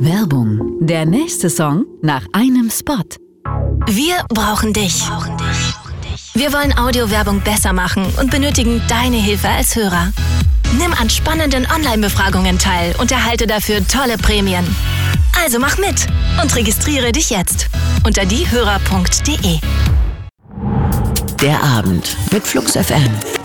Werbung. Der nächste Song nach einem Spot. Wir brauchen dich. Wir wollen Audiowerbung besser machen und benötigen deine Hilfe als Hörer. Nimm an spannenden Online-Befragungen teil und erhalte dafür tolle Prämien. Also mach mit und registriere dich jetzt unter diehörer.de. Der Abend mit Flux FM.